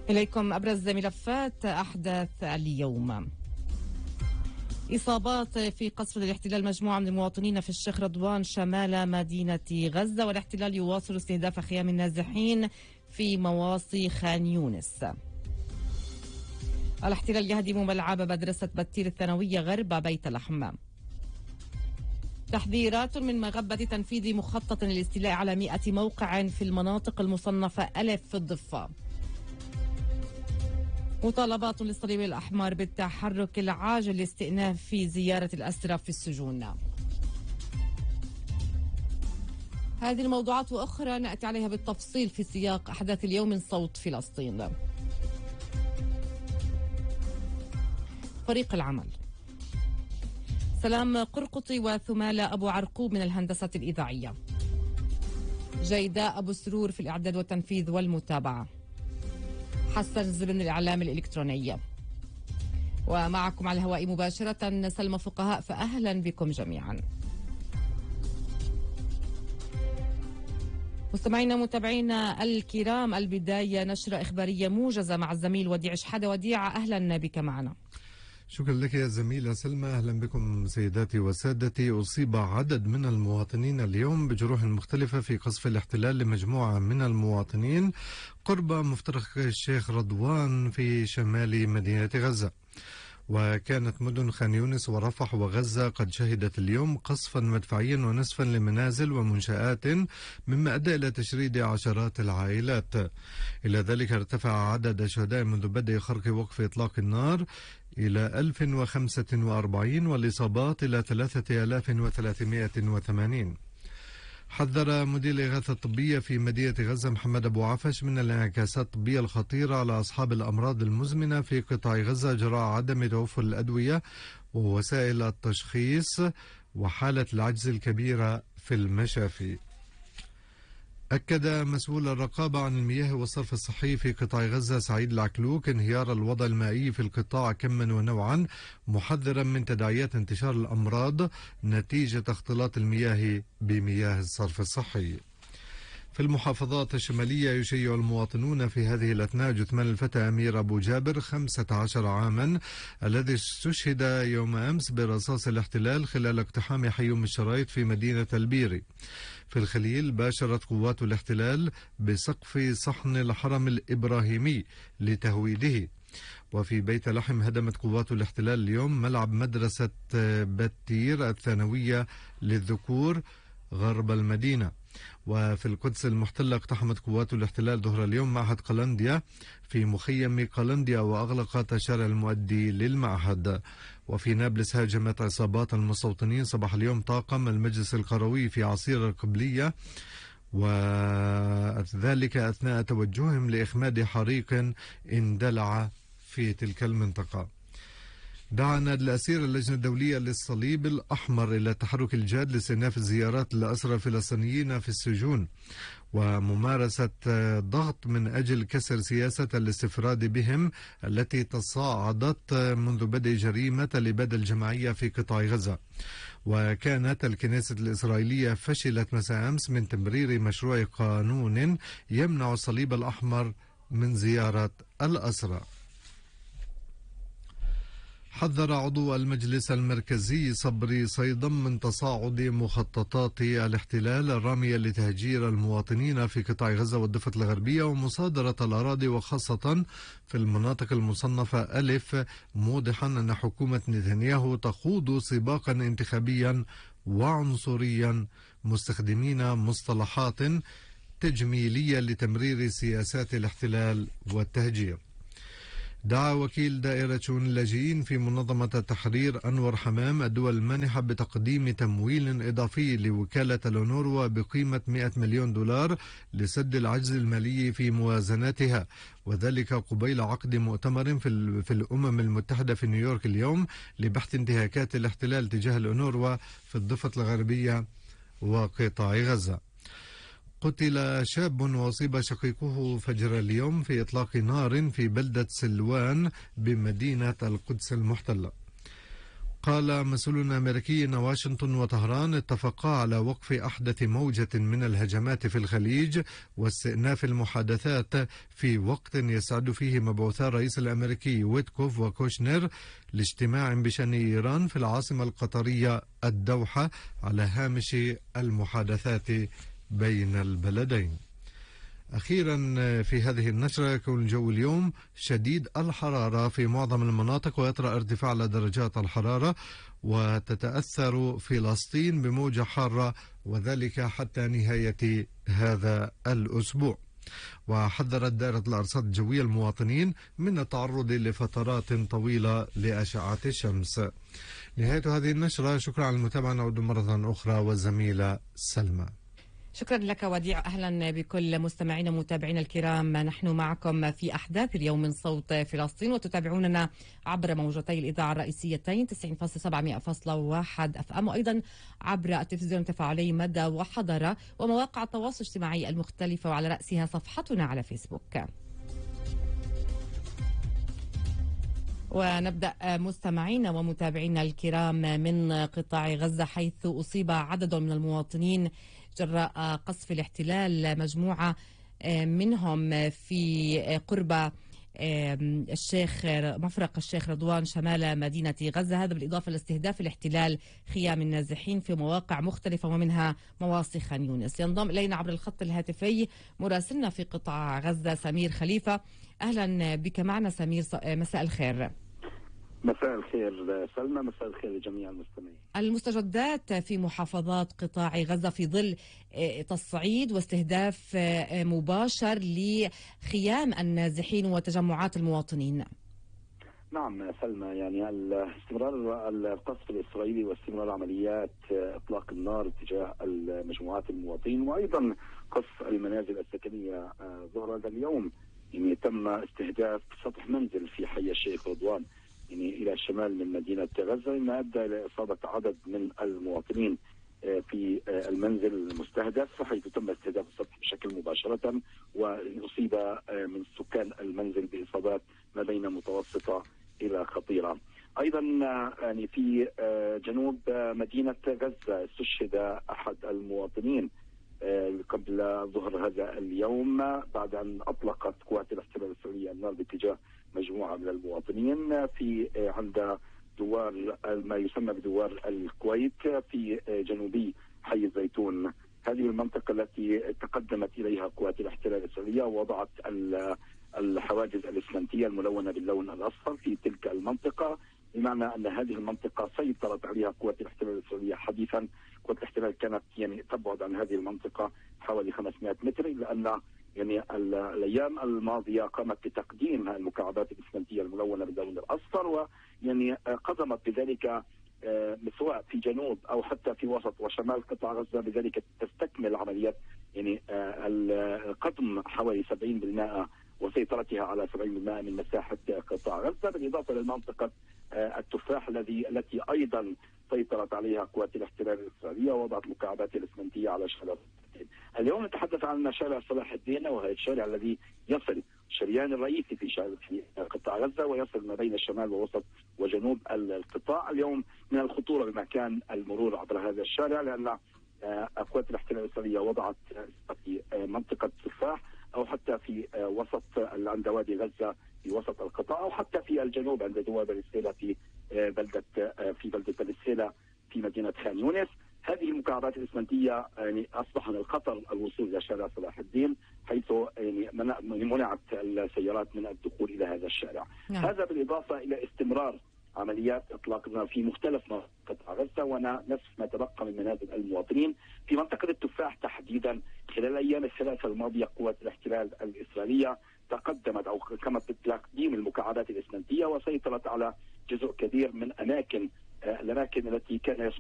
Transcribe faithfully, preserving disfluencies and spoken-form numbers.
إليكم أبرز ملفات أحداث اليوم. إصابات في قصف الاحتلال مجموعة من المواطنين في الشيخ رضوان شمال مدينة غزة، والاحتلال يواصل استهداف خيام النازحين في مواصي خان يونس. الاحتلال يهدم ملعب مدرسة بتير الثانوية غرب بيت لحم. تحذيرات من مغبة تنفيذ مخطط للاستيلاء على مئة موقع في المناطق المصنفة ألف في الضفة. مطالبات للصليب الأحمر بالتحرك العاجل لاستئناف في زيارة الأسرى في السجون. هذه الموضوعات وأخرى نأتي عليها بالتفصيل في سياق أحداث اليوم من صوت فلسطين. فريق العمل: سلام قرقطي وثمالة أبو عرقوب من الهندسة الإذاعية، جيداء أبو سرور في الإعداد والتنفيذ والمتابعة، حسن الزبن من الإعلام الإلكتروني. ومعكم على الهواء مباشرة سلمى فقهاء، فأهلا بكم جميعا. مستمعينا متابعينا الكرام، البداية نشرة إخبارية موجزة مع الزميل وديع شحادة. وديع، أهلا بك معنا. شكرا لك يا زميلة سلمى. أهلا بكم سيداتي وسادتي. أصيب عدد من المواطنين اليوم بجروح مختلفة في قصف الاحتلال لمجموعة من المواطنين قرب مفترق الشيخ رضوان في شمال مدينة غزة. وكانت مدن خان يونس ورفح وغزة قد شهدت اليوم قصفا مدفعيا ونسفا لمنازل ومنشآت، مما أدى إلى تشريد عشرات العائلات. إلى ذلك ارتفع عدد الشهداء منذ بدء خرق وقف إطلاق النار إلى ألف وخمسة وأربعين، والإصابات إلى ثلاثة آلاف وثلاثمائة وثمانين. حذر مدير الإغاثة الطبية في مدينة غزة محمد أبو عفش من الانعكاسات الطبية الخطيرة على أصحاب الأمراض المزمنة في قطاع غزة جراء عدم توفر الأدوية ووسائل التشخيص وحالة العجز الكبيرة في المشافي. أكد مسؤول الرقابة عن المياه والصرف الصحي في قطاع غزة سعيد العكلوك انهيار الوضع المائي في القطاع كما ونوعا، محذرا من تداعيات انتشار الأمراض نتيجة اختلاط المياه بمياه الصرف الصحي. في المحافظات الشمالية يشيع المواطنون في هذه الأثناء جثمان الفتى أمير أبو جابر خمسة عشر عاما الذي استشهد يوم أمس برصاص الاحتلال خلال اقتحام حيوم الشرايط في مدينة البيري. في الخليل باشرت قوات الاحتلال بسقف صحن الحرم الإبراهيمي لتهويده. وفي بيت لحم هدمت قوات الاحتلال اليوم ملعب مدرسة بتير الثانوية للذكور غرب المدينة. وفي القدس المحتلة اقتحمت قوات الاحتلال ظهر اليوم معهد قلنديا في مخيم قلنديا وأغلقت الشارع المؤدي للمعهد. وفي نابلس هاجمت عصابات المستوطنين صباح اليوم طاقم المجلس القروي في عصير القبلية، وذلك أثناء توجههم لإخماد حريق اندلع في تلك المنطقة. دعا نادي الأسير اللجنة الدولية للصليب الأحمر إلى التحرك الجاد لاستئناف الزيارات لأسرى الفلسطينيين في السجون وممارسة ضغط من أجل كسر سياسة الاستفراد بهم التي تصاعدت منذ بدء جريمة الإبادة الجماعية في قطاع غزة. وكانت الكنيسة الإسرائيلية فشلت مساء أمس من تمرير مشروع قانون يمنع الصليب الأحمر من زيارة الأسرى. حذر عضو المجلس المركزي صبري صيدم من تصاعد مخططات الاحتلال الرامية لتهجير المواطنين في قطاع غزة والضفة الغربية ومصادرة الأراضي وخاصة في المناطق المصنفة ألف، موضحا أن حكومة نتنياهو تخوض سباقا انتخابيا وعنصريا مستخدمين مصطلحات تجميلية لتمرير سياسات الاحتلال والتهجير. دعا وكيل دائرة شؤون اللاجئين في منظمة التحرير أنور حمام الدول المانحة بتقديم تمويل إضافي لوكالة الأونروا بقيمة مئة مليون دولار لسد العجز المالي في موازناتها، وذلك قبيل عقد مؤتمر في, في الأمم المتحدة في نيويورك اليوم لبحث انتهاكات الاحتلال تجاه الأونروا في الضفة الغربية وقطاع غزة. قتل شاب وأصيب شقيقه فجر اليوم في إطلاق نار في بلدة سلوان بمدينة القدس المحتلة. قال مسؤول أمريكي أن واشنطن وطهران اتفقا على وقف أحدث موجة من الهجمات في الخليج واستئناف المحادثات في وقت يسعد فيه مبعوثا الرئيس الأمريكي ويتكوف وكوشنر لاجتماع بشأن إيران في العاصمة القطرية الدوحة على هامش المحادثات بين البلدين. أخيرا في هذه النشرة، يكون الجو اليوم شديد الحرارة في معظم المناطق ويطرأ ارتفاع لدرجات الحرارة، وتتأثر فلسطين بموجة حارة وذلك حتى نهاية هذا الأسبوع. وحذرت دائرة الأرصاد الجوية المواطنين من التعرض لفترات طويلة لأشعة الشمس. نهاية هذه النشرة، شكرا على المتابعة. نعود مرة أخرى والزميلة سلمى. شكرا لك وديع. أهلا بكل مستمعينا ومتابعينا الكرام، نحن معكم في أحداث اليوم من صوت فلسطين، وتتابعوننا عبر موجتي الإذاعة الرئيسيتين تسعين فاصلة سبعة مئة فاصلة واحد أف أم، وأيضا عبر التلفزيون التفاعلي مدى وحضرة ومواقع التواصل الاجتماعي المختلفة، وعلى رأسها صفحتنا على فيسبوك. ونبدأ مستمعينا ومتابعينا الكرام من قطاع غزة، حيث أصيب عدد من المواطنين جراء قصف الاحتلال، مجموعة منهم في قرب الشيخ مفرق الشيخ رضوان شمال مدينة غزة، هذا بالإضافة لاستهداف الاحتلال خيام النازحين في مواقع مختلفة ومنها مواصي خان يونس. ينضم إلينا عبر الخط الهاتفي مراسلنا في قطاع غزة سمير خليفة. أهلا بك معنا سمير، مساء الخير. مساء الخير سلمى، مساء الخير لجميع المستمعين. المستجدات في محافظات قطاع غزة في ظل تصعيد واستهداف مباشر لخيام النازحين وتجمعات المواطنين. نعم سلمى، يعني استمرار القصف الإسرائيلي واستمرار عمليات إطلاق النار تجاه المجموعات المواطنين، وأيضا قصف المنازل السكنية ظهر هذا اليوم. يعني تم استهداف سطح منزل في حي الشيخ رضوان يعني إلى الشمال من مدينة غزة، مما أدى إلى إصابة عدد من المواطنين في المنزل المستهدف، حيث تم استهداف السطح بشكل مباشرة، وأصيب من سكان المنزل بإصابات ما بين متوسطة إلى خطيرة. أيضا يعني في جنوب مدينة غزة استشهد أحد المواطنين قبل ظهر هذا اليوم بعد أن أطلقت قوات الاحتلال الإسرائيلية النار باتجاه مجموعة من المواطنين في عند دوار ما يسمى بدوار الكويت في جنوبي حي الزيتون. هذه المنطقة التي تقدمت إليها قوات الاحتلال الإسرائيلية ووضعت الحواجز الإسمنتية الملونة باللون الأصفر في تلك المنطقة، بمعنى أن هذه المنطقة سيطرت عليها قوات الاحتلال الإسرائيلية حديثا. قوات الاحتلال كانت يعني تبعد عن هذه المنطقة حوالي خمسمائة متر، إلا أن يعني الأيام الماضية قامت بتقديم المكعبات الإسمنتية الملونة باللون الأصفر، ويعني قدمت بذلك سواء في جنوب أو حتى في وسط وشمال قطاع غزة، بذلك تستكمل عمليات يعني القدم حوالي سبعين بالمئة وسيطرتها على سبعين بالمئة من مساحة قطاع غزة، بالإضافة للمنطقة التفاح الذي التي أيضا سيطرت عليها قوات الاحتلال الإسرائيلية ووضعت مكعبات الإسمنتية على شارع اليوم نتحدث عن شارع صلاح الدين، وهذا الشارع الذي يصل الشريان الرئيسي في في قطاع غزة ويصل ما بين الشمال ووسط وجنوب القطاع. اليوم من الخطورة بمكان المرور عبر هذا الشارع، لأن قوات الاحتلال الإسرائيلية وضعت في منطقة تفاح أو حتى في وسط عند وادي غزة في وسط القطاع، أو حتى في الجنوب عند دوار السيلة في بلدة في بلدة السيلة في مدينة خان يونس. هذه المكعبات الإسمنتية يعني أصبح من الخطر الوصول إلى شارع صلاح الدين، حيث يعني منعت السيارات من الدخول إلى هذا الشارع. نعم. هذا بالإضافة إلى استمرار عمليات إطلاق النار في مختلف مناطق قطاع غزة، ونفس ما تبقى من منازل المواطنين في منطقة التفاح تحديدا. خلال الأيام الثلاثة الماضية قوات الاحتلال الإسرائيلية تقدمت أو قامت بتقديم المكعبات الإسمنتية وسيطرت على جزء كبير من أماكن الأماكن التي كان